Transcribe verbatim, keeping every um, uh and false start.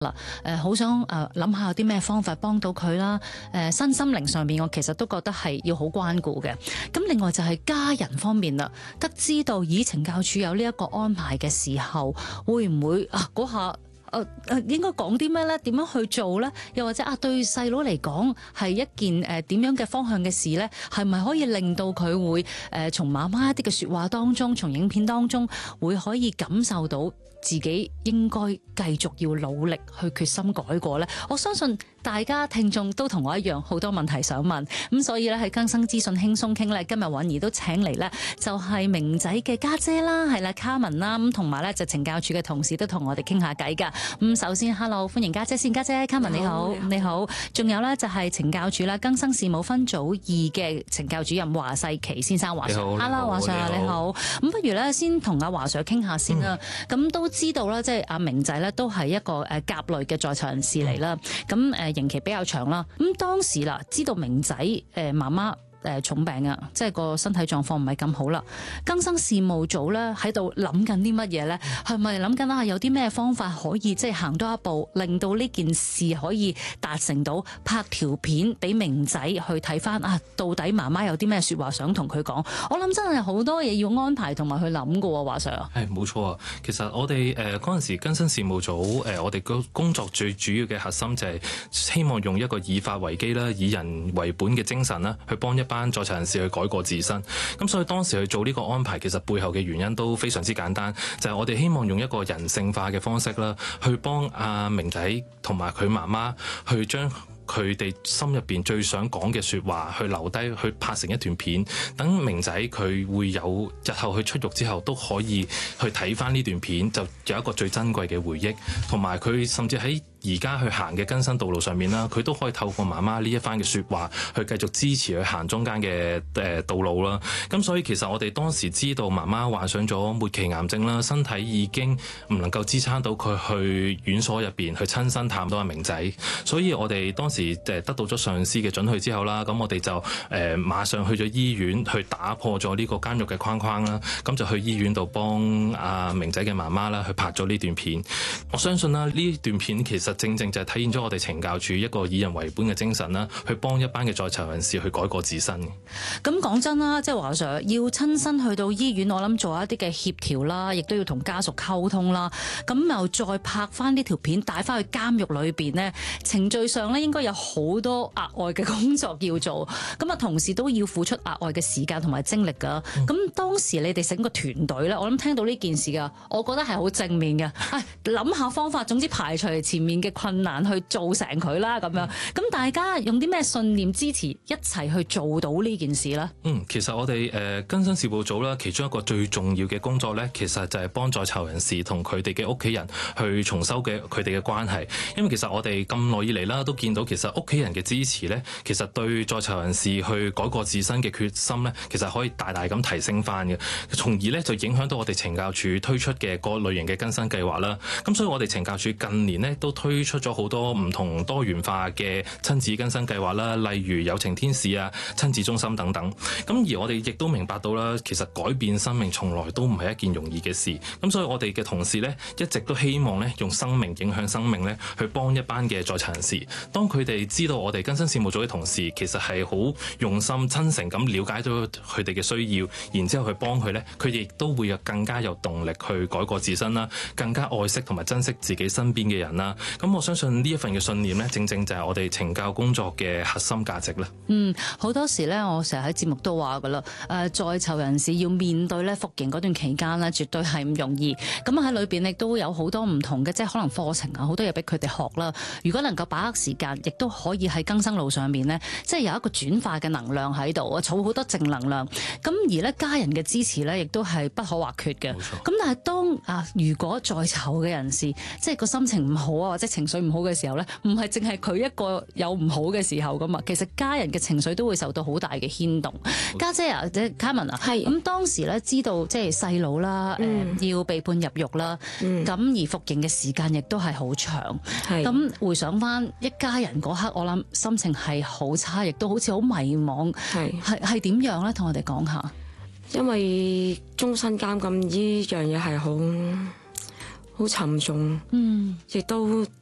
啦，誒好想誒諗下有啲咩方法幫到佢啦，誒身心靈上面我其實都覺得係要好關顧嘅。咁另外就係家人方面啦，得知道以懲教署有呢一個安排嘅時候，會唔會啊嗰下誒誒應該講啲咩咧？點樣去做咧？又或者啊對細佬嚟講係一件誒點樣嘅方向嘅事咧？係咪可以令到佢會誒從媽媽一啲嘅説話當中，從影片當中會可以感受到自己應該繼續要努力去決心改過呢？我相信大家聽眾都同我一樣好多問題想問，咁所以咧喺更生資訊輕鬆傾咧，今日韻兒都請嚟咧就係明仔嘅家姐啦，係啦卡文啦，咁同埋咧就懲教署嘅同事都同我哋傾下偈噶。咁首先 hello 歡迎家姐先，家姐卡文你好，你好，仲有咧就係懲教署啦更生事務分組二嘅懲教主任華世奇先生，華 Sir hello 華 Sir 你好，咁不如咧先同阿華 Sir 傾下先啦，咁、嗯、都知道啦，即係阿明仔咧都係一個誒甲類嘅在囚人士嚟啦，咁誒刑期比較長啦，咁當時啦知道明仔誒媽媽誒重病啊，即係個身體狀況唔係咁好啦。更生事務組咧喺度諗緊啲乜嘢咧？係咪諗緊啊？有啲咩方法可以即係行多一步，令到呢件事可以達成到拍條片俾明仔去睇翻啊？到底媽媽有啲咩説話想同佢講？我諗真係好多嘢要安排同埋去諗㗎喎，華 Sir。 係冇錯啊！其實我哋誒嗰陣時更生事務組誒、呃，我哋個工作最主要嘅核心就係希望用一個以法為基啦、以人為本嘅精神啦，去幫一班在囚人士去改過自身。咁所以當時去做呢個安排，其實背後嘅原因都非常之簡單，就係、是、我哋希望用一個人性化嘅方式啦，去幫阿明仔同埋佢媽媽去將佢哋心入邊最想講嘅説話去留低，去拍成一段片，等明仔佢會有日後去出獄之後都可以去睇翻呢段片，就有一個最珍貴嘅回憶，同埋佢甚至喺而家去行嘅更生道路上面啦，佢都可以透過媽媽呢一番嘅説話去繼續支持佢行中間嘅誒道路啦。咁所以其實我哋當時知道媽媽患上咗末期癌症啦，身體已經唔能夠支撐到佢去院所入邊去親身探到阿明仔，所以我哋當時誒得到咗上司嘅准許之後啦，咁我哋就誒、呃、馬上去咗醫院去打破咗呢個監獄嘅框框啦，咁就去醫院度幫阿明仔嘅媽媽啦去拍咗呢段片。我相信啦，呢段片其實正正就係體現咗我哋懲教署一個以人為本嘅精神啦，去幫一班嘅在囚人士去改過自身嘅。 咁講真啦，即係華 Sir 要親身去到醫院，我諗做一啲嘅協調啦，亦都要同家屬溝通啦。咁又再拍翻呢條片帶翻去監獄裏邊呢，程序上咧應該有好多額外嘅工作要做。咁啊，同時都要付出額外嘅時間同埋精力㗎。咁、嗯、當時你哋整個團隊咧，我諗聽到呢件事㗎，我覺得係好正面嘅。唉，諗下方法，總之排除前面嘅困難去做成佢啦，咁樣。咁大家用啲咩信念支持一齊去做到呢件事呢？ 嗯，其實我哋誒、呃、更生事務組啦，其中一個最重要嘅工作咧，其實就係幫在囚人士同佢哋嘅屋企人去重修嘅佢哋嘅關係。因為其實我哋咁耐以嚟啦，都見到其實屋企人嘅支持咧，其實對在囚人士去改過自身嘅決心咧，其實可以大大咁提升翻嘅，從而咧就影響到我哋懲教署推出嘅各類型嘅更生計劃啦。咁所以我哋懲教署近年咧都推出咗好多唔同多元化嘅親子更生計劃啦，例如有情天使啊、親子中心等等。咁而我哋亦都明白到啦，其實改變生命從來都唔係一件容易嘅事。咁所以我哋嘅同事咧一直都希望咧用生命影響生命咧，去幫一班嘅在囚人士。當佢哋知道我哋更生事務組嘅同事其實係好用心、真誠咁了解到佢哋嘅需要，然之後去幫佢咧，佢亦都會有更加有動力去改過自身啦，更加愛惜同埋珍惜自己身邊嘅人啦。咁我相信呢一份嘅信念咧，正正就係我哋懲教工作嘅核心價值啦。 嗯，好多時咧，我成日喺節目都話噶啦，誒、呃，在囚人士要面對咧服刑嗰段期間咧，絕對係唔容易。咁喺裏邊亦都有好多唔同嘅，即係可能課程啊，好多嘢俾佢哋學啦。如果能夠把握時間，亦都可以喺更生路上面咧，即係有一個轉化嘅能量喺度啊，儲好多正能量。咁而咧家人嘅支持咧，亦都係不可或缺嘅。咁但係當啊，如果在囚嘅人士即係個心情唔好啊，或者情緒唔好嘅時候咧，唔係淨係佢一個有唔好嘅時候噶嘛，其實家人嘅情緒都會受到好大嘅牽動。家姐啊，即係卡文啊，係咁當時咧知道即係細佬啦，誒、嗯呃、要被判入獄啦，咁、嗯、而服刑嘅時間亦都係好長。咁回想翻一家人嗰刻，我諗心情係好差，亦都好似好迷茫。係係係點樣咧？同我哋講下。 因為終身監禁呢樣嘢係好好沉重，嗯，亦都